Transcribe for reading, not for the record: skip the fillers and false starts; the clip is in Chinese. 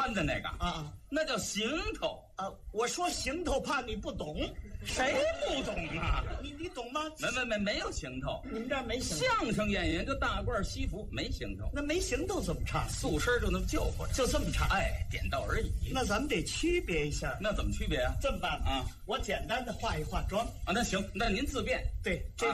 穿的那个啊， 那叫行头啊！我说行头，怕你不懂。 谁不懂啊？ 你懂吗？ 没有行头。 你们这儿没行头。 相声演员就大褂西服，没行头。 那没行头怎么唱？ 素身就那么就过， 就这么唱。 哎，点到而已。 那咱们得区别一下。 那怎么区别啊？ 这么办啊？ 我简单的化一化妆啊，那行，那您自便。 对，这